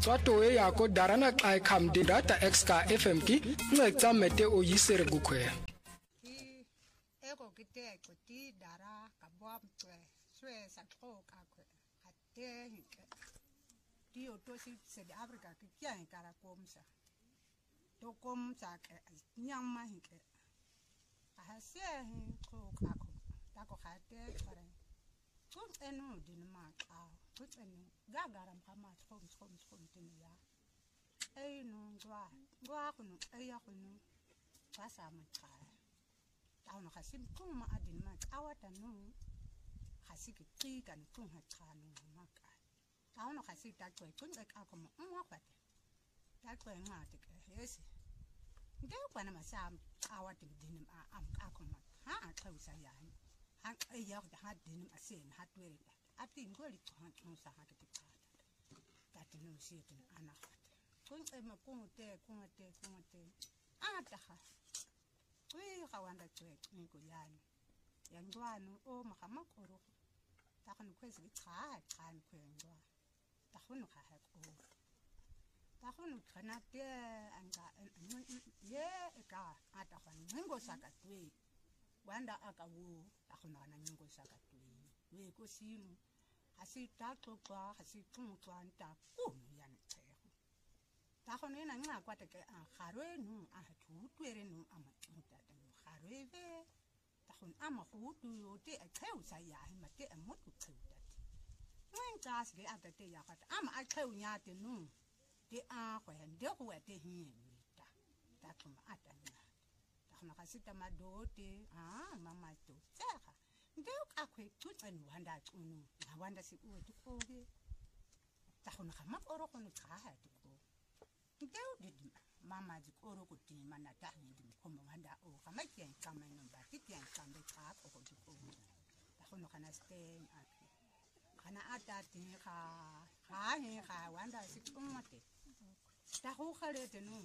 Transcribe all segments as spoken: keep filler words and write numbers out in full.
matswato e ya ko darana kai kham di data exka fm ki ngecam mete o yisere gukwe ego kite ko ti dara ka bom twe swe sa ko ka ko ate hike ti o to si se de afrika ki kyan kara komsa to komsa ke nyamma hike a se hin ko ka ko ta ko khate pare ko enu din ma ka ko enu gagaram kama kom kom kom tin ya ai no gwa gwa ko no ai ya ko no pasa ma ka tao no khasim kung ma adin ma awata no khasiki ti kan kung ha khanu ma ka tao no khasi ta ko kun ka ko mo mo kwate ta ko ma te ke yes nge kwa na ma sam awata din ma am ka ko ma ha ka usa ya ha ai ya ha din ma sen ha twere ta ati ngoli ko ha no sa ha ke ta ta ti no si tin ana khate kun e ma kun te kun te kun te ata ha Kui kawanda tuwe niko yani. Yangwanu o makama koro. Takunu kwezi kitaa kani kwe yangwa. Takunu kahek o. Takunu kanate anga ye eka atakwan ningo saka tuwe. Wanda aka wo takunu ana ningo saka tuwe. We kusinu. Hasi taklo kwa hasi kumu kwa nita kumu yani teo. Takunu ina nga kwa teke harwe nu ahatu tuwere nu ama mutata nu harwe ve. Takunu ama hutu yote akeu saya himate amotu keu dati. Nwen kas ge atate ya kata ama akeu nyate nu. De a kwa hende kuwa te hiye wita. Takunu ata nga. Takunu kasita madote ah mama to tsaka. Ndeu kakwe tutani wanda tunu. Na wanda si uwe tukoge. Takunu kama oro kono kaha tukoge. Ndeu didi mama di koro kuti mana tahi di komo wanda o kama kien kama nomba kien kama ka ko ko ko ta kono kana stay ati kana ata ti ka ha he ka wanda si kumate ta ho khale te no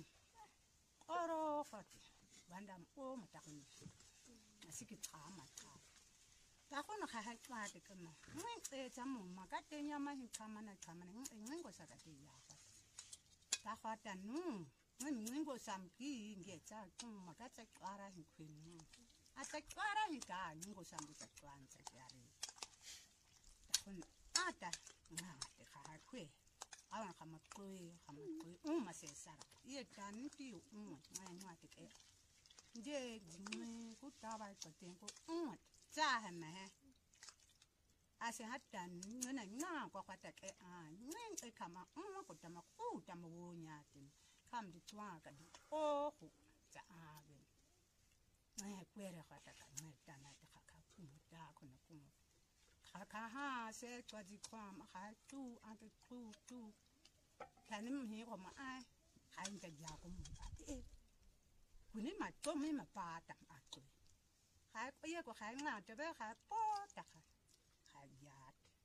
oro fati wanda o mata kono asiki tama ta ta kono ka ha twa te kama ngwe e tsamu makate nyama hi kama na kama ngwe ngo sakate ya ta fata nu Ningo samki ngeta kum makata kwara hikwenu ata kwara hika ningo sambu ta kwanza yari takun ata ngate kha kwe awana kama kwe kama kwe uma se sara ye tanti uma ngai ngate ke nje jingwe kutaba ko tenko uma cha heme ase hatta ngena nga kwa kwata ke a ngai kama uma kutama kutama wonya tin Kam di tuan ka di oh ta ave ngai kwere khata ka ngai tana ta ka kum ta kono kum kha kha ha se kwa di kwa ma kha tu ante tu tu tanim hi ko ma ai hai ta ja ko mu e kuni ma to mi ma pa ta a tu kha ko ye ko kha nga te be kha po ta kha kha ya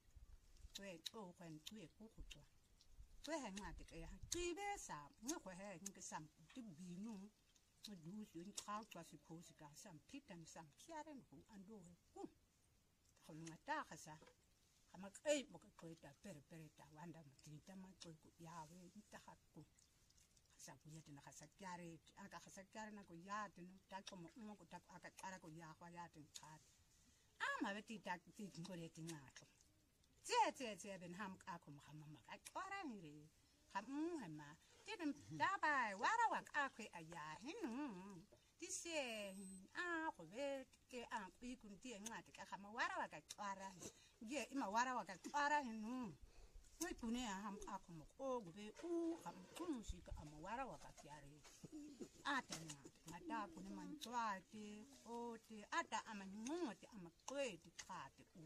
twe o kwen twe ku ku tu Kwe hanga te kaya tibe sa nga kwe he nga sam ti binu nga du su in khau twa si ko si ka sam pitan sam kiaren ku ando he ku ta nga ta khasa kama kai mo ka kwe ta per per ta wanda mo ti ta ma ko ku ya we ta ha ku khasa ku ya tena khasa kiare aka khasa kiare na ku ya tena ta ko mo mo ku ta aka ara ku ya kwa ya ten khat ama we ti ta ti ngore ti nga to Tse tse tse ben ham ako mahamama ka kwara ngire ham hama tin dabai wara wak akwe aya hinu tise a ko be ke a ku kun ti ngati ka hama wara wak kwara ye ima wara wak kwara hinu we kune ham ako mo ko be u ham kun si ka ama wara wak kyare ata ngata kune man twate o te ata ama ngoti ama kweti khate u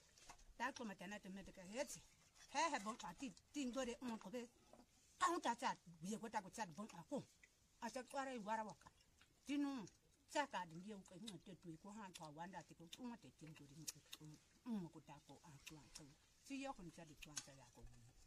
ta ko matana te me ka heti he he bon ati tingore on ko be ta ta ta ye ko ta ko ta bon ko a ta kwara wara waka tinu ta ka din ye ko ni te tu ko han ko wanda te ko un te tingore ni ko um ko ta ko a ko ko si yo ko ni ta di ko ta ya ko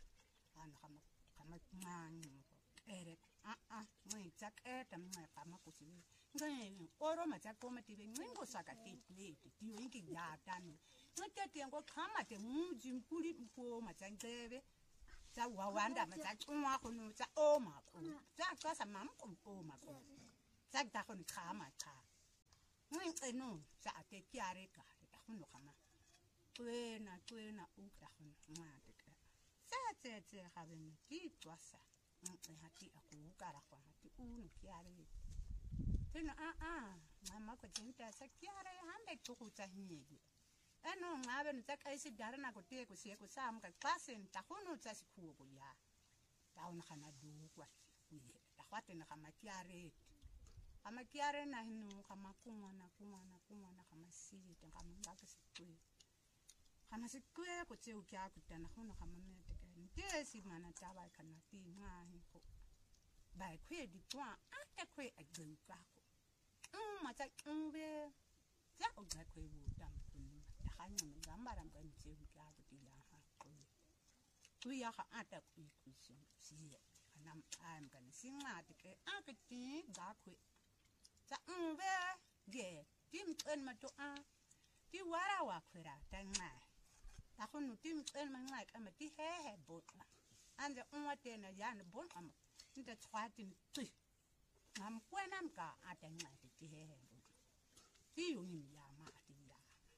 an kama kama man ere a a ni ta ka ta me kama ko si ngai oro ma ta ko ma ti be ngo saka ti ti ti yo inki ya ta ni Ngate tiang ko kama te muji mpuli mpo macangebe za wawanda ma za tuma go no za o ma go za ka sa mam go o ma go za ta go ni khama kha ngi eno za te kiare ka ta go no khama kwena kwena u ka go ma te ka za te te ga bene ti twasa ngi ha ti aku ka ra go ha ti u no kiare tena a a mama ko tinta sa kiare hande to go tsa hinyegi eno ngabe nitsa ka isi dara na go te go se go sam ka klasen ta go no tsa se khuo go ya ta ona kana du kwa kuye ta kwate na kama kiare kama kiare na hinu kama kumwa na kumwa na kumwa na kama si te kama ngaka se kwe kama se kwe ko tse u kya ku tana go no kama me te ka nte si mana ta ba kana ti nga hi ko ba kwe di twa a te kwe a geu ka ko mm ma ta umbe ja o ga kwe wu tam kun ta khanyo me gambara mba nte u kya ku ti ya ha ko ku ya ha ata ku ku si si anam am kan singa te ke a ke ti ga kwe ta umbe ge tim en ma to a ti wara wa kwera ta nga ta khunu tim en ma nga ka ma ti he he bo ande unwa te na ya na bon am nta tswati tsi ngam kwena mka ata nga te ti he he bo ti yu ni ya ma ti ya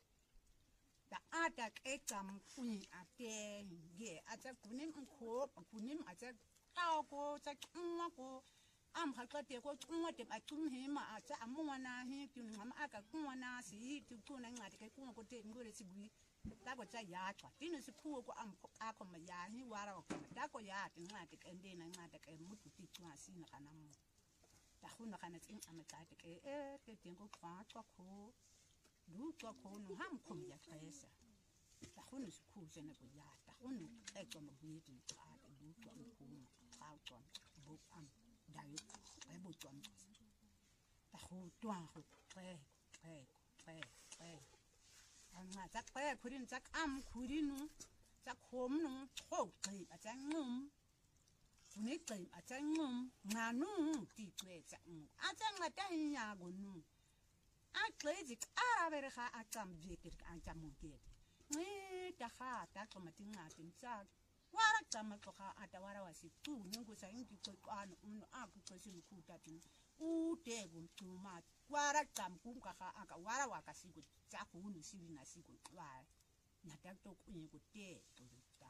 ta ata ke kam kuni ate ge ata kunim ko kunim ata ka ko ta unwa ko am ka te ko unwa te ba tum he ma ata amwa na he ti ngam aka kunwa na si ti ku na nga te ku ko te ngore si gui ta ko cha ya twa ti no si ku ko am a ko ma ya hi wara ko ta ko ya ti nga te ende na nga te ke mutu ti twa si na kana mo ta khu na kana tsin am ta te ke e te te ko kwa twa ko du twa ko no ham ko ya pesa ta khu no si ku se na ko ya ta khu no e ko ma bu ti ta du twa ko ka twa bu am da yo e bu twa ta khu twa ko pe pe pe pe nga za pe kurin za am kurinu za khom nu kho kai a za ngum ni kai a za ngum nga nu ti kwe za ngum a za nga ta nya go nu a klei dik a ver kha a tam vetir a ta mo ke ni ta kha ta ko ma tin nga tin za wara tam ko kha a ta wara wasi tu ni go sa ngi ko an un a ku ko sin ku ta tin u te go tu ma wara tam ku ka kha a ka wara wa ka si go za ku ni si na si go wa na ta to ku ni go te to ta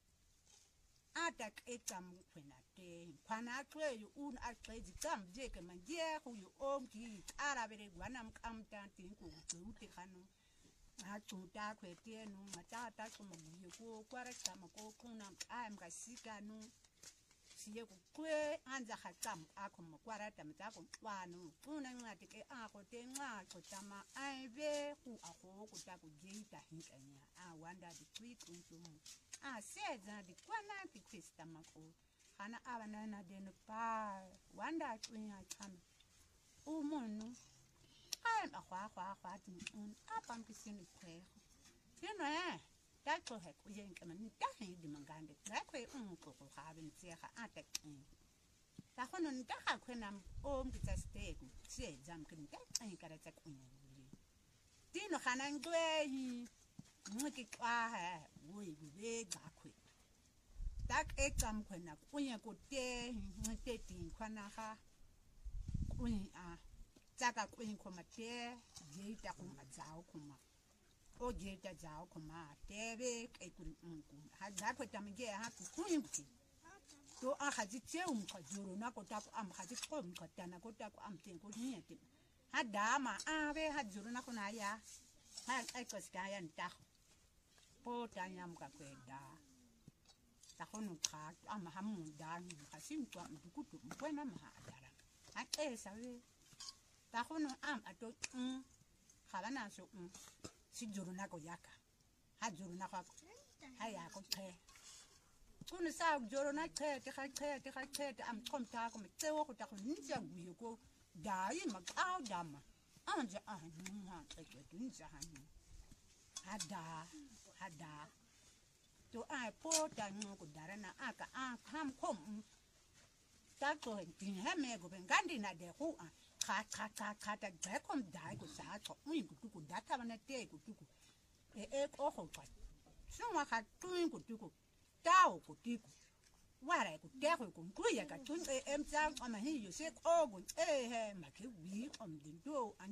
a ta ke tam ku na te kwana kwe yu un a kwe di tam je ke man je ku yu om ki ara bere gwana am ta tin ku ku te khanu a tu ta kwe te no ma ta ta ku mo yu ko kwara tam ko ku na am ka si ka no siye ku kwe anza khatam akho mokwara tam ta ko kwano kuna nga te ke a ko te nga ko tama ai ve ku akho ku ta ku jeita hinkanya a wanda di tweet untu a seza di kwana ti krista mako ana abana na de no pa wanda twinya chama u monu ai a khwa khwa khwa ti un a pam ki sin kwe you know eh ta ko he ku yen kaman ta he di mangande ta ko un ko ko ha ben se ha ata ta ko non ta ha ko nam om ki ta stego se jam kin ta ai kara ta ku ni ti no khana ngwe hi ngki kwa ha wo yi be ga ku ta e jam ko na ku yen ko te ni te ti kwa na ha ku ni a ta ka ku yen ko ma te je ta ku ma zao ku ma o je ta zao ko ma tebe ke ku nku ha za ko ta mge ha ku ku nku to a ha ji che um ko juro na ko ta ko am ha ji ko um ko ta na ko ta ko am ten ko ni ti ha da ma a be ha juro na ko na ya ha ai ko ska ya nta po ta nya mu ka ko da ta ko nu ka am ha mu da ni ha sim to am ku tu ko na ma ha da ra ha e sa we ta ko nu am a to um ha ba na so um si juru na ko yaka ha juru na ko ha ya ko khe kun sa juru na khe te kha khe te kha khe te am kom ta ko me te wo ko ta ko ni ja gu ko da yi ma ka da ma an ja an ni ha te ke ni ja han ha da ha da to ai po ta no ko dara na aka an ham kom ta ko tin ha me go ben gandi na de ku a kha kha kha kha ta ga kom da ko sa to mi ku ku da ta na te ku ku e e ko ho pa so ma kha tu ku ku ta o ku ku wara ku te ku ku ku ya ka tun e em cha ama hi yu se ko gu e he ma ke wi om din do an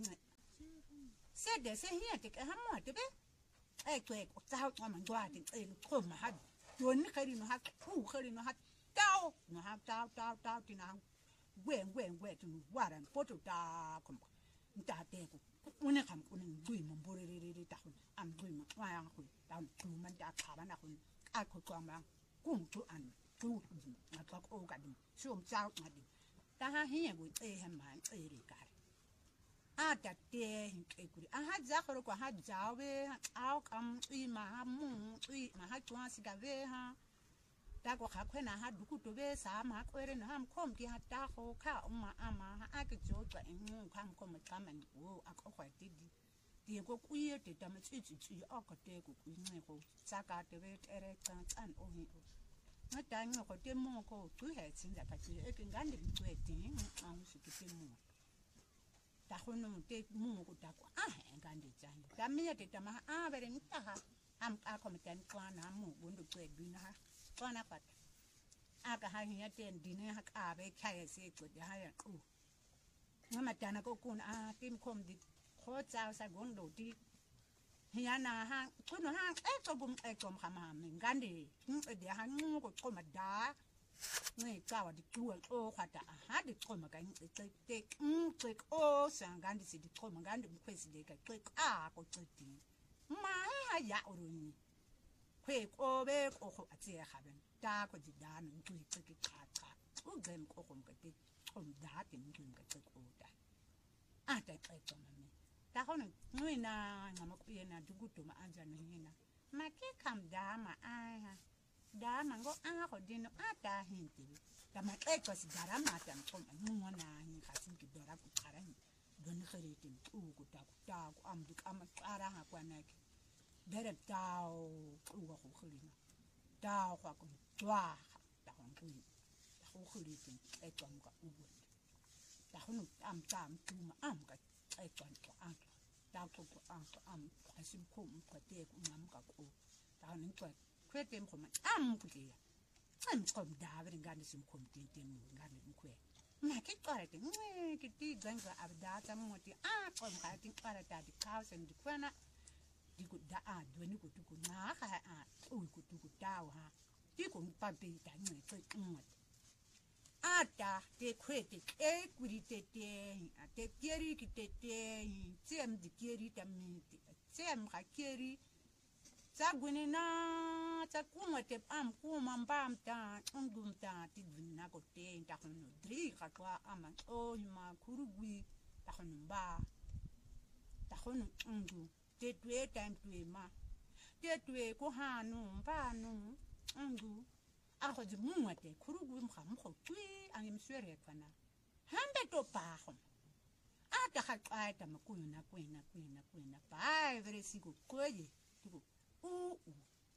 se de se hi te ka ha mo te be e ku e ku ta ha ma gwa te e ko ma ha do ni ka ri no ha ku ka ri no ha tao no ha tao tao tao ti na gwe gwe gwe tu wara po tu ta ko ta te ku une kam ku ni gwi mo bo re re re ta ku am gwi mo wa ya ku ta ku man ta ka ba na ku a ko ko ma ku tu an tu ma ka ko ka di shom cha ma di ta ha hi gu e he ma e ri ka a ta te hin ke ku a ha za ko ko ha ja we a kam i ma ha mu i ma ha twa si ga ve ha ta ko kha khwena ha du ku to be sa ma ko re na ham khom ki ha ta ko kha ma ama ha a ke jo twa en mu kham ko ma ka man wo a ko khwa ti di ti ko ku ye te ta ma chi chi chi a ko te ku ku ni ko sa ka te be tere tan tan o hi o na ta ni ko te mo ko ku he tsin da ka ti e ke ngande bi ku e ti a mu shi te mo ta ko no te mo ko ta ko a he ngande ja ta mi te ta ma a be re ni ta ha am a ko ma tan kwa na mo wo ndo ku e bi na ha kwa na pat a ka ha hi ya ten di ne ha ka be kha ye se ko ya ha ya ku na ma ta na ko kun a tim khom di ko cha sa gon do di hi ya na ha ku no ha e ko bum e ko ma ma mi ngande e de ha nu ko ko ma da ni ka wa di ku o kha ta ha di ko ma ka ni te te mm te o sa ngande si di ko ma ngande mu kwesi de ka ke a ko te di ma ha ya o ro ni kwe ko be ko ko ati ya ga ben ta ko di da ni ku te ke ka ka o gem ko ko ka te ko da ti ni ku ka te ko da a ta ka to ma me ta ko ni ni na na ma ku ye na du ku to ma anja ni na ma ke kam da ma a ha da ma ngo a ko di no a ta hin ti ta ma e ko si dara ma ta ko ma nu na ni ka sin ki dora ku kara ni don khare ti ku ku ta ku ta ku am du am ara ha kwa na ki dere tao ku ko khuri na tao kwa ku twa ta hon ku ta ku khuri ti e ko ka u bu ta hon am tam tu ma am ka e ko ko an ta ko ko an ko am ka sim ko mu ka te ku ngam ka ku ta hon ko kwe tem ko ma am ku ti ya am ko da be ngani sim ko ti ti mu ngani mu kwe ma ke ko ra ti ne ki ti ganga abda ta mu ti a ko ka ti ko ra ta di ka sen di kwana di ku da a do ni ku tu ku na ka a u ku tu ku da ha di ku pa pe ta ni ko mu a ta te kwe te e ku ri te te a te keri ki te te tem di keri ta mi ti tem ka keri sa guni na sa ku ma te am ku ma bam ta ngum ta ti na ko te ta ko no dri ka kwa ama o ma kurugui ta ko no ba ta ko no ngu te tue time tue ma te tue ko ha no ba no ngu a ko di mu te kurugu mu kham ko tui an im swere kana hambe to pa ko a ta ka ka ta ma ku na ku na ku na ku na pa vere si ko ko ye tu u u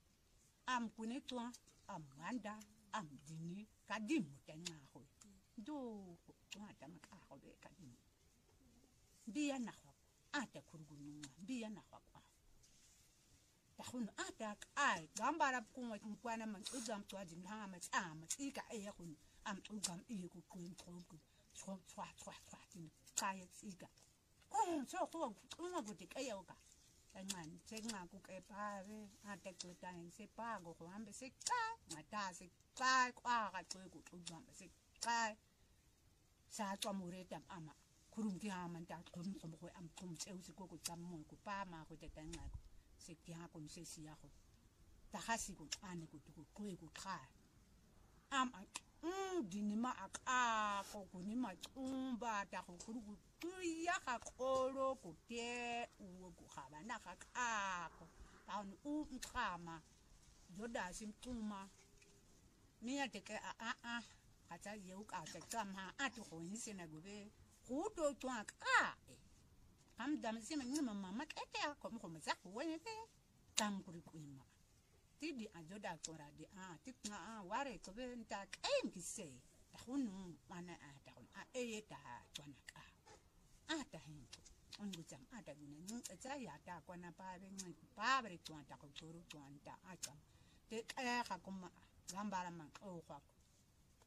am ku ne to am wanda am dini ka di mu te na ko do ko ta ma ka ko be ka di biya na ko a ta kurugu no biya na ko ta hun ata ai gambara ku mo kwana man ugam to ajin ha ma tsa ma tsika ai ya kun am ugam i ku ku ko ku so twa twa twa tin kai tsika oh so ko ku ma ku ti kai ya ka ai man che nga ku ke pa ve ata ku ta en se pa go ko ambe se ka ma ta se ka kwa ka ku ku ugam se ka sa to mo re tam ama kurum ki ha man ta kum kum ko am kum che u se ko ku tam mo ku pa ma ko te ta nga se ki ha kon se si ya ko ta ha si ko ane ko to ko ko kha am um dinima aka ko ko ni ma umba ta ko ku tu ya ka ko ro ko te u ko kha ba na ka ka ko ta un u khama do da sim tuma ni ya te ke a a a ka ta ye u ka ta tam ha a to ko ni se na go be ku to to ka am dam si ma ni mama ma ke te ko mo ma za ko we te tam ku ku ma ti di a joda ko ra di a ti na a ware ko be nta em ki se ta hunu mana a ta a e ta to na ka a ta hin on gu jam a ta ni ni za ya ta ko na pa be ni pa be to ta ko to ru to ta a ta te ka ka ko ma gambara ma o ko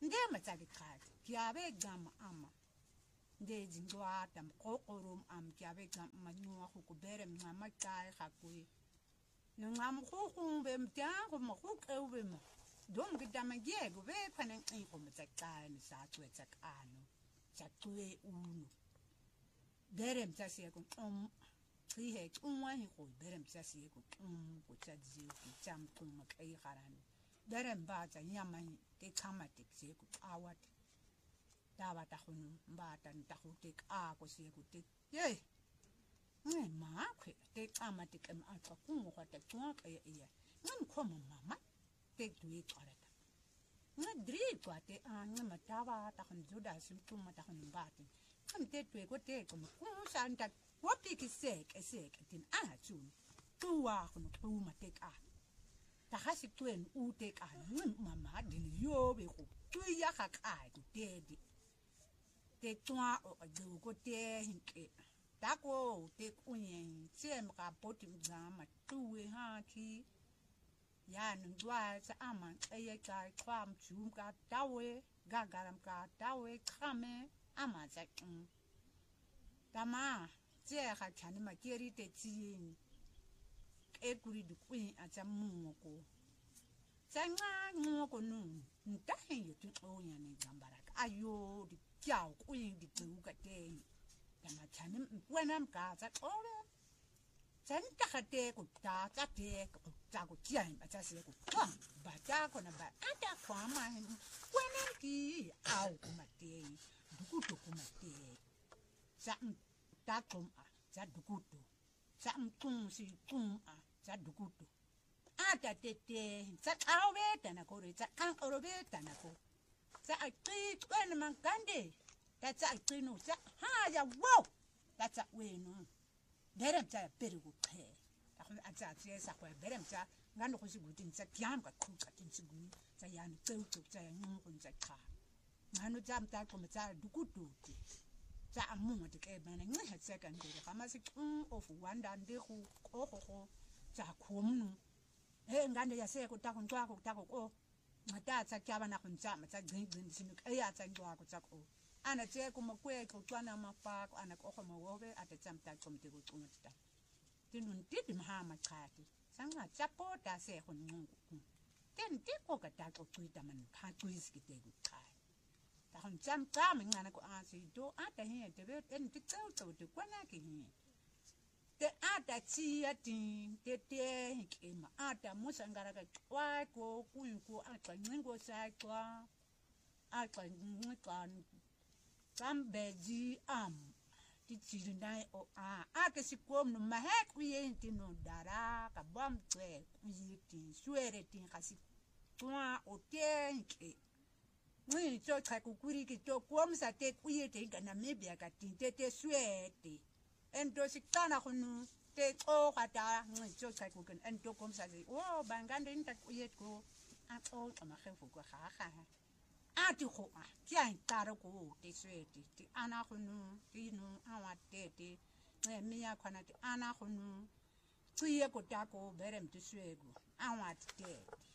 ndema tsakikhathi kiyabe gama ama ndezi ndwata mqoqorum am kiyabe gama manwa khukubere mncama qai khakwe nncam khukhumbe mtyango mkhukewbe ma dom gidama yego be khana nqinqo mtsaqani sacwe tsakano tsaqwe unu bere mtsasiyeko um chihe umwa hi ko bere mtsasiyeko um kutsadziwe tsamquma kai kharani bere mbatsa nyama te chama te kusiyeko awat daba ta khunu mbata ntakhute ka ko siyeko te ye ngi makwe te chama te kem atwa kungo khata tsoka ya iya ngam khoma mama te duwe qarata nga dri kwate a nga mataba ta khun juda simtuma ta khun mbati kham te twe ko te ko ku santa wopi ki sek esek tin a chu tuwa khun tuma te ka ta khasi twen u te ka ngam mama din yo be ko tuya kha ka ku te di te twa o du ko te hinke ta ko te kunyen sem ka poti mzama tuwe ha ki ya nungwa sa ama eye ka kwam chum ka tawe gagaram ka tawe khame ama sa um tama je kha chani ma keri te tsin e kuri du kuin a tsa mungo tsanga ngo nu nta he yo tu o ya ne gambara ayo di kyao kuin di tu ka te tama chani wenam ka sa ore Sen takate ko ta tate ko ta ko tian ba ta se ko kwa ba ta ko na ba ata kwa ma wenen ki au ko mate dukuto ko mate sa ta ko a sa dukuto sa tum si tum a sa dukuto ata tete sa awe ta na ko re sa kan orobe ta na ko sa a ti ko na man kande ta sa ti no sa ha ya wo ta sa we no Berem cha perugo khe takhon acha tse sa kwa berem cha ngano ko sigutin sa kyam ka khu ka tin sigu sa yan tseu tseu cha ngung kun cha kha ngano jam ta ko cha dukutu cha amu de ke bana ngi ha tse kan de kama si um of wanda ndi khu ko ko ko cha khomnu he ngande ya se ko ta kun twa ko ta ko ko ngata cha kya bana kun cha ma cha gin gin sinu e ya cha ndwa ko cha ko ana tse ko makwe ko twana mapa ko ana ko mo wobe ate tsamta ko mte ko tsunta tinun titi mahama khati sanga chapo ta se ko ngungu ten ti ko ka ta ko tsuita man kha tsuis ki te ko khai ta hon tsam tsam ngana ko asi do ata he te be ten ti tsau tsau te kwana ki he te ata chi ati te te ke ma ata musangara ka kwa ko ku ko ata ngingo sa kwa ata ngwan Sambeji am ti chirindai o a a ke sikom no mahek wiye ti no dara ka bom twe wiye ti suere ti kasi twa o tenke wi cho cha ku kuri ki to kom sa te wiye te ga na mebia ka ti te te suete endo sikana khunu te o khata wi cho cha ku kan endo kom sa o bangande nta wiye ko a o ma khefu ko kha kha ati ko a tian taro ko te sweti ti ana khunu ti nu awa tete e miya khana ti ana khunu tsiye ko ta ko berem ti swego awa tete